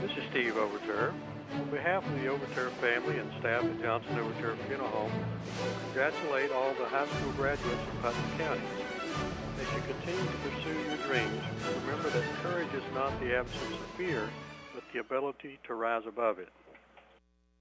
This is Steve Overturf. On behalf of the Overturf family and staff at Johnson Overturf Funeral Home, congratulate all the high school graduates in Putnam County. As you continue to pursue your dreams, remember that courage is not the absence of fear, but the ability to rise above it.